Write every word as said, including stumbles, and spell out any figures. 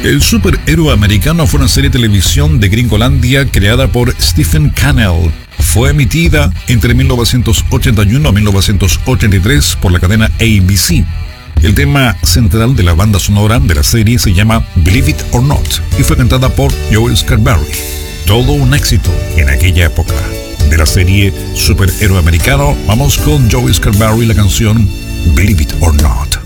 El superhéroe americano fue una serie de televisión de Gringolandia creada por Stephen Cannell. Fue emitida entre mil novecientos ochenta y uno a mil novecientos ochenta y tres por la cadena A B C. El tema central de la banda sonora de la serie se llama Believe It or Not y fue cantada por Joe Scarberry. Todo un éxito en aquella época. De la serie Superhéroe Americano, vamos con Joe Scarberry, la canción Believe It or Not.